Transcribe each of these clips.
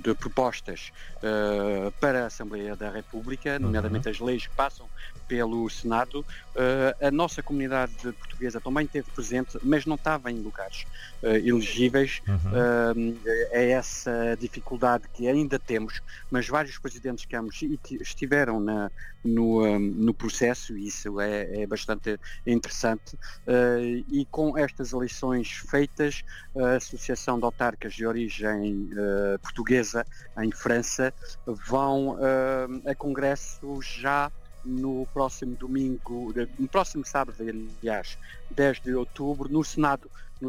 de propostas para a Assembleia da República, nomeadamente as leis que passam pelo Senado. A nossa comunidade portuguesa também esteve presente, mas não estava em lugares elegíveis. É essa dificuldade que ainda temos, mas vários presidentes que estiveram no processo, e isso é bastante interessante. E com estas eleições feitas, a Associação de Autarcas de Origem Portuguesa em França vão a congresso já no próximo domingo, no próximo sábado, aliás, 10 de outubro, num Senado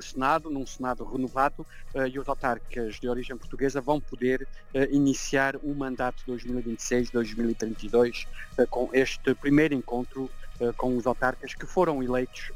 renovado, e os autarcas de origem portuguesa vão poder iniciar o mandato 2026-2032 com este primeiro encontro com os autarcas que foram eleitos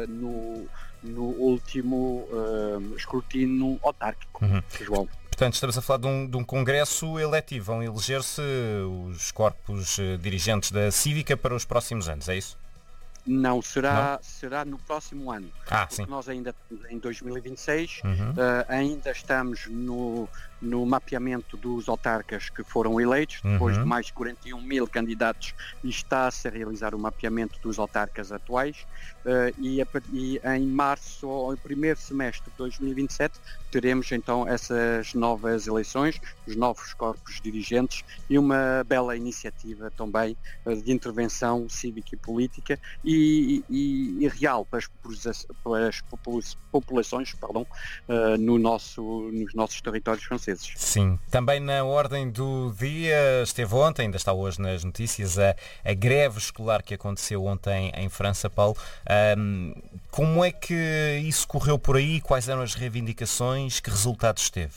no último escrutínio autárquico, João. Portanto, estamos a falar de um congresso eletivo. Vão eleger-se os corpos dirigentes da Cívica para os próximos anos, é isso? Não, será no próximo ano. Porque sim. Nós ainda estamos em 2026, ainda estamos no mapeamento dos autarcas que foram eleitos, depois de mais de 41 mil candidatos, e está-se a realizar o mapeamento dos autarcas atuais, e em março, ou no primeiro semestre de 2027, teremos então essas novas eleições, os novos corpos dirigentes e uma bela iniciativa também de intervenção cívica e política e real para as populações nos nossos territórios franceses. Sim, também na ordem do dia esteve ontem, ainda está hoje nas notícias, a greve escolar que aconteceu ontem em França, Paulo. Como é que isso correu por aí? Quais eram as reivindicações? Que resultados teve?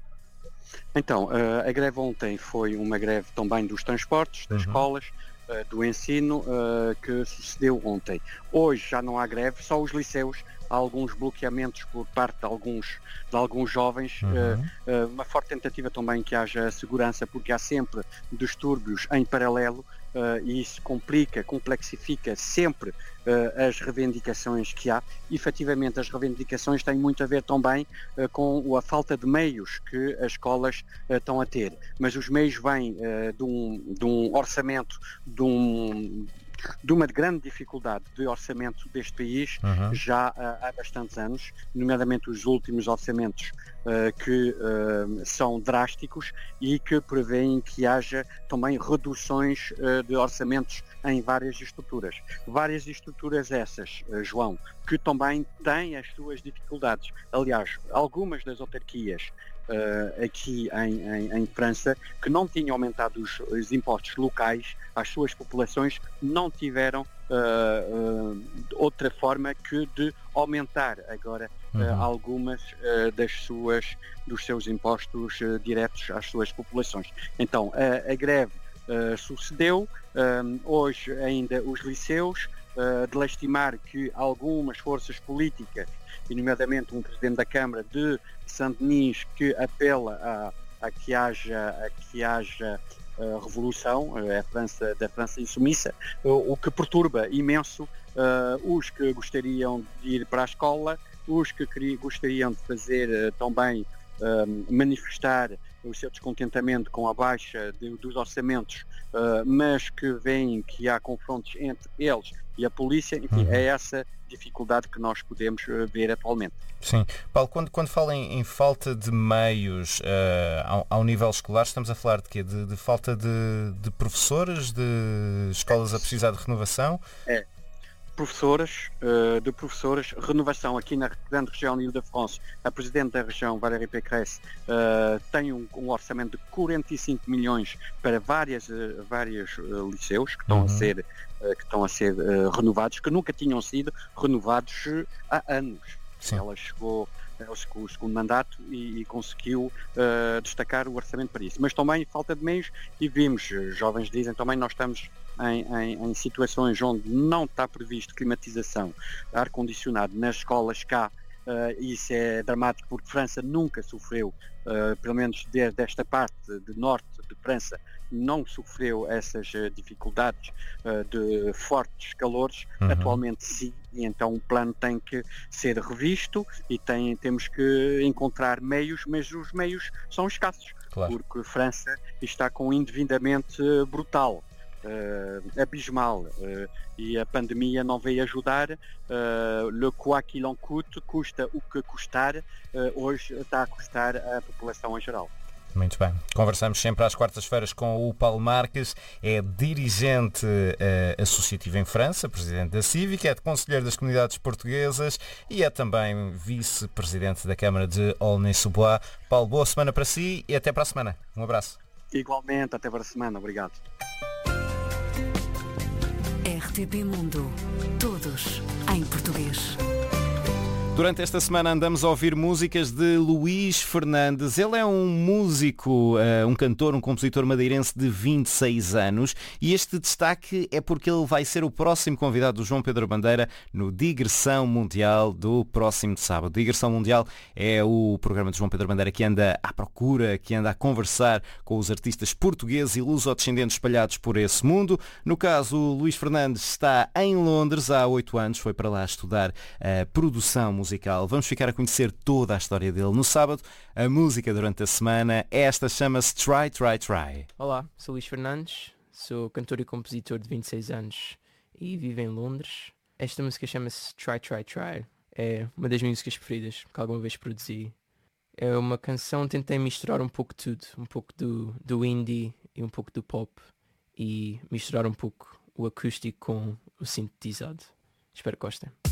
Então, a greve ontem foi uma greve também dos transportes, das escolas, do ensino, que sucedeu ontem. Hoje já não há greve, só os liceus. Há alguns bloqueamentos por parte de alguns jovens, uma forte tentativa também que haja segurança, porque há sempre distúrbios em paralelo, e isso complexifica sempre as reivindicações que há. E, efetivamente, as reivindicações têm muito a ver também com a falta de meios que as escolas estão a ter. Mas os meios vêm de um orçamento, de uma grande dificuldade de orçamento deste país já há bastantes anos, nomeadamente os últimos orçamentos que são drásticos e que prevêem que haja também reduções de orçamentos em várias estruturas. Várias estruturas essas, João, que também têm as suas dificuldades. Aliás, algumas das autarquias aqui em França, que não tinham aumentado os impostos locais às suas populações, não tiveram outra forma que de aumentar agora algumas dos seus impostos diretos às suas populações. Então, a greve sucedeu, hoje ainda os liceus, de lastimar que algumas forças políticas, e nomeadamente um presidente da Câmara de Saint-Denis, que apela a que haja revolução, da França insumissa, o que perturba imenso os que gostariam de ir para a escola, os que gostariam de fazer também manifestar o seu descontentamento com a baixa dos orçamentos, mas que veem que há confrontos entre eles e a polícia. Enfim, é essa dificuldade que nós podemos ver atualmente. Sim. Paulo, quando fala em falta de meios ao nível escolar, estamos a falar de quê? De falta de professores, de escolas a precisar de renovação? De professoras, renovação aqui na grande região Île-de-France. A Presidente da região, Valérie Pécresse, tem um orçamento de 45 milhões para vários liceus que estão a ser renovados, que nunca tinham sido renovados há anos. Sim. Ela chegou ao segundo mandato e conseguiu destacar o orçamento para isso. Mas também falta de meios, e vimos, jovens dizem também, nós estamos em situações onde não está previsto climatização, ar-condicionado nas escolas cá Isso é dramático porque França nunca sofreu, pelo menos desde esta parte de norte de França, não sofreu essas dificuldades de fortes calores. Atualmente sim, e então o plano tem que ser revisto e temos que encontrar meios, mas os meios são escassos, Claro. porque França está com um endividamento brutal. Abismal, e a pandemia não veio ajudar. Le quoi qu'il en coûte, custa o que custar, hoje está a custar a população em geral. Muito bem. Conversamos sempre às quartas-feiras com o Paulo Marques, é dirigente associativo em França, presidente da Cívica, é conselheiro das comunidades portuguesas e é também vice-presidente da Câmara de Aulnay-sous-Bois. Paulo, boa semana para si e até para a semana. Um abraço. Igualmente, até para a semana. Obrigado. RTP Mundo. Todos em português. Durante esta semana andamos a ouvir músicas de Luís Fernandes. Ele é um músico, um cantor, um compositor madeirense de 26 anos e este destaque é porque ele vai ser o próximo convidado do João Pedro Bandeira no Digressão Mundial do próximo sábado. Digressão Mundial é o programa de João Pedro Bandeira que anda à procura, que anda a conversar com os artistas portugueses e luso-descendentes espalhados por esse mundo. No caso, o Luís Fernandes está em Londres há 8 anos, foi para lá estudar produção musical. Vamos ficar a conhecer toda a história dele no sábado. A música durante a semana, esta chama-se Try, Try, Try. Olá, sou Luís Fernandes, sou cantor e compositor de 26 anos e vivo em Londres. Esta música chama-se Try, Try, Try. É uma das minhas músicas preferidas que alguma vez produzi. É uma canção que tentei misturar um pouco tudo, um pouco do indie e um pouco do pop e misturar um pouco o acústico com o sintetizado. Espero que gostem.